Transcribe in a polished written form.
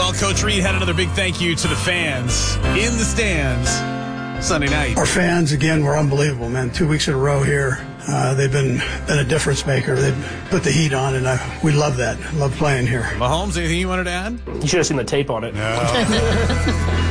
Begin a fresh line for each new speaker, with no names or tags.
Well, Coach Reid had another big thank you to the fans in the stands Sunday night.
Our fans, again, were unbelievable, man. 2 weeks in a row here. They've been a difference maker. They've put the heat on, and we love that. Love playing here.
Mahomes, anything you wanted to add?
You should have seen the tape on it.
No.